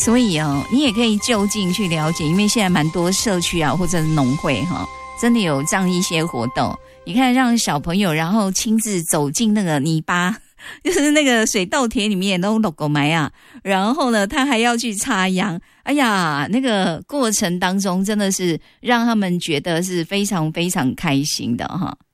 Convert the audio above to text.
所以你也可以就近去了解，因为现在蛮多社区啊或者农会真的有这样一些活动。你看，让小朋友然后亲自走进那个泥巴，就是那个水稻田里面都落狗埋啊，然后呢，他还要去插秧。哎呀，那个过程当中真的是让他们觉得是非常非常开心的哈。